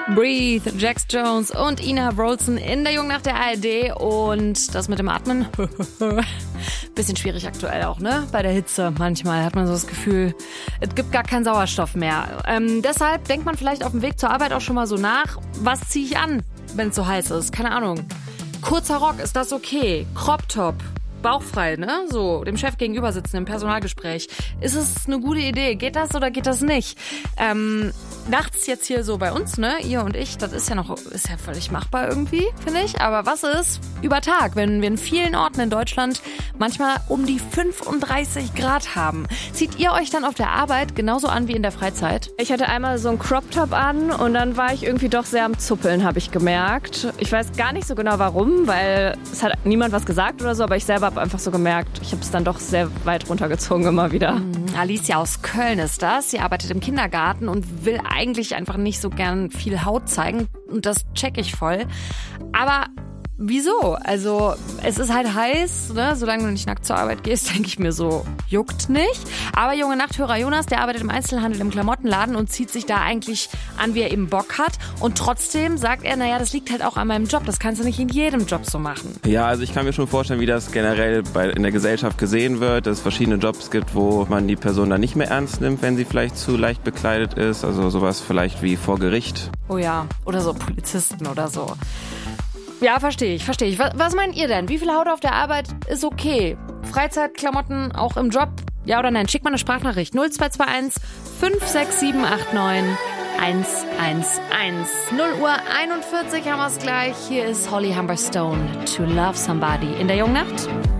Breathe, Jax Jones und Ina Wroldsen in der Jungen nach der ARD. Und das mit dem Atmen, bisschen schwierig aktuell auch, ne? Bei der Hitze manchmal hat man so das Gefühl, es gibt gar keinen Sauerstoff mehr. Deshalb denkt man vielleicht auf dem Weg zur Arbeit auch schon mal so nach, was ziehe ich an, wenn es so heiß ist? Keine Ahnung. Kurzer Rock, ist das okay? Crop Top, bauchfrei, ne? So, dem Chef gegenüber sitzen im Personalgespräch. Ist es eine gute Idee? Geht das oder geht das nicht? Nachts jetzt hier so bei uns, ne? Ihr und ich, das ist ja völlig machbar irgendwie, finde ich. Aber was ist über Tag, wenn wir in vielen Orten in Deutschland manchmal um die 35 Grad haben? Zieht ihr euch dann auf der Arbeit genauso an wie in der Freizeit? Ich hatte einmal so einen Crop-Top an und dann war ich irgendwie doch sehr am Zuppeln, habe ich gemerkt. Ich weiß gar nicht so genau warum, weil es hat niemand was gesagt oder so, aber ich selber habe einfach so gemerkt, ich habe es dann doch sehr weit runtergezogen immer wieder. Alicia aus Köln ist das. Sie arbeitet im Kindergarten und will eigentlich einfach nicht so gern viel Haut zeigen. Und das check ich voll. Aber wieso? Also es ist halt heiß, ne? Solange du nicht nackt zur Arbeit gehst, denke ich mir so, juckt nicht. Aber Junge Nachthörer Jonas, der arbeitet im Einzelhandel im Klamottenladen und zieht sich da eigentlich an, wie er eben Bock hat. Und trotzdem sagt er, naja, das liegt halt auch an meinem Job. Das kannst du nicht in jedem Job so machen. Ja, also ich kann mir schon vorstellen, wie das generell in der Gesellschaft gesehen wird, dass es verschiedene Jobs gibt, wo man die Person dann nicht mehr ernst nimmt, wenn sie vielleicht zu leicht bekleidet ist. Also sowas vielleicht wie vor Gericht. Oh ja, oder so Polizisten oder so. Ja, verstehe ich. Was meint ihr denn? Wie viel Haut auf der Arbeit ist okay? Freizeitklamotten auch im Job? Ja oder nein? Schickt mal eine Sprachnachricht. 0221 56789 111. 0:41 haben wir es gleich. Hier ist Holly Humberstone, To Love Somebody in der Jungen Nacht.